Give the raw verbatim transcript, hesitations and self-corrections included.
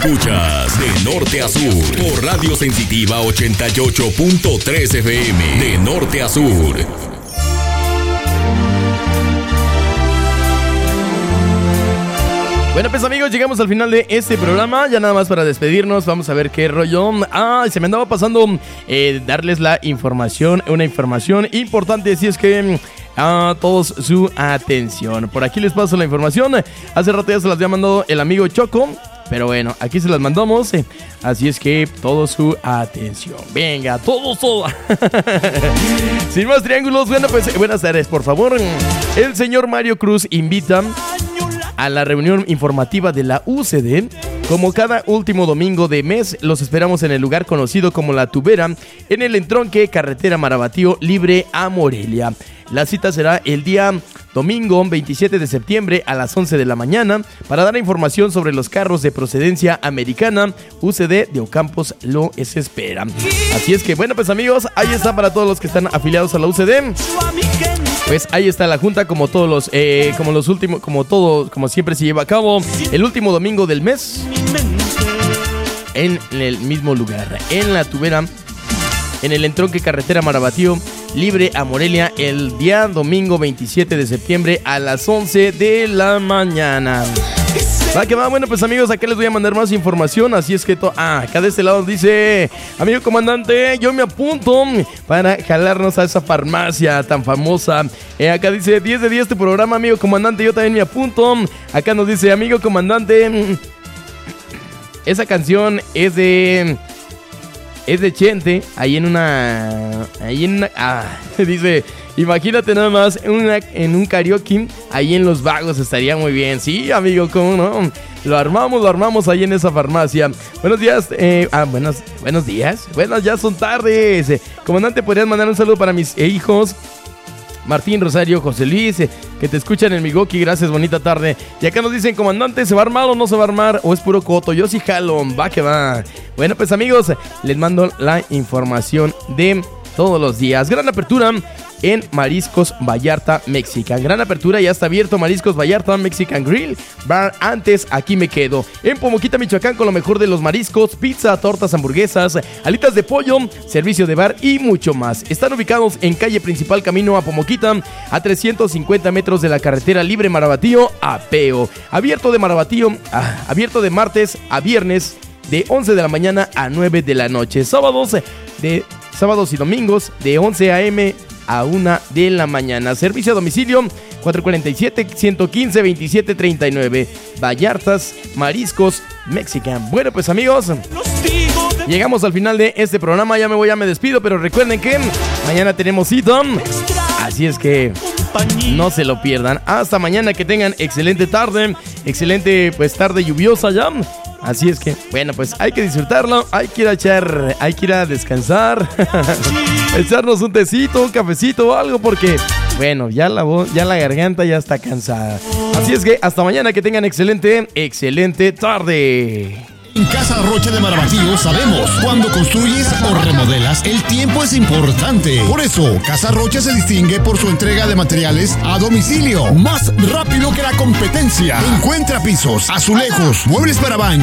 Escuchas de norte a sur por Radio Sensitiva ochenta y ocho punto tres F M. De norte a sur. Bueno, pues amigos, llegamos al final de este programa. Ya nada más para despedirnos, vamos a ver qué rollo. Ah, se me andaba pasando eh, darles la información, una información importante, si es que a todos su atención. Por aquí les paso la información. Hace rato ya se las había mandado el amigo Choco, pero bueno, aquí se las mandamos. eh, Así es que todo su atención. Venga, todo, todo. Sin más triángulos, bueno, pues buenas tardes, por favor. El señor Mario Cruz invita a la reunión informativa de la U C D. Como cada último domingo de mes, los esperamos en el lugar conocido como La Tubera, en el entronque Carretera Marabatío Libre a Morelia. La cita será el día domingo veintisiete de septiembre a las once de la mañana para dar información sobre los carros de procedencia americana. U C D de Ocampos lo espera. Así es que bueno, pues amigos, ahí está para todos los que están afiliados a la U C D. Pues ahí está la junta, como todos los, eh, como los últimos, como todo, como siempre se lleva a cabo el último domingo del mes en el mismo lugar, en La Tubera, en el entronque Carretera Marabatío Libre a Morelia, el día domingo veintisiete de septiembre a las once de la mañana. Va que va, bueno, pues amigos, acá les voy a mandar más información. Así es que, to- ah, acá de este lado dice: amigo comandante, yo me apunto para jalarnos a esa farmacia tan famosa. eh, Acá dice: diez de diez tu programa, amigo comandante, yo también me apunto. Acá nos dice: amigo comandante, esa canción es de... Es de Chente, ahí en una... Ahí en una... Ah, dice... Imagínate nada más en, una, en un karaoke ahí en Los Vagos, estaría muy bien. Sí, amigo, ¿cómo no? Lo armamos, lo armamos ahí en esa farmacia. Buenos días, eh, ah, buenos, buenos días. Buenas, ya son tardes. Eh, comandante, ¿podrías mandar un saludo para mis eh, hijos? Martín, Rosario, José Luis, eh, que te escuchan en Milwaukee, gracias, bonita tarde. Y acá nos dicen: comandante, ¿se va a armar o no se va a armar? ¿O es puro coto? Yo sí jalo, va que va. Bueno, pues amigos, les mando la información de todos los días. Gran apertura en Mariscos Vallarta Mexican. Gran apertura, ya está abierto Mariscos Vallarta Mexican Grill Bar. Antes aquí me quedo. En Pomoquita, Michoacán, con lo mejor de los mariscos, pizza, tortas, hamburguesas, alitas de pollo, servicio de bar y mucho más. Están ubicados en calle principal camino a Pomoquita, a trescientos cincuenta metros de la carretera Libre Marabatío a Peo. Abierto de Marabatío, ah, abierto de martes a viernes de once de la mañana a nueve de la noche. Sábados de sábados y domingos de once a eme a una de la mañana. Servicio a domicilio cuatro cuatro siete, uno uno cinco, veintisiete treinta y nueve. Vallartas Mariscos Mexican. Bueno, pues amigos, llegamos al final de este programa. Ya me voy, ya me despido, pero recuerden que mañana tenemos cita. Así es que no se lo pierdan. Hasta mañana, que tengan excelente tarde. Excelente pues tarde lluviosa ya. Así es que, bueno, pues hay que disfrutarlo, hay que ir a echar, hay que ir a descansar, echarnos un tecito, un cafecito o algo, porque, bueno, ya la voz, ya la garganta ya está cansada. Así es que hasta mañana, que tengan excelente, excelente tarde. En Casa Rocha de Marabatío sabemos, cuando construyes o remodelas, el tiempo es importante. Por eso, Casa Rocha se distingue por su entrega de materiales a domicilio, más rápido que la competencia. Encuentra pisos, azulejos, muebles para baño,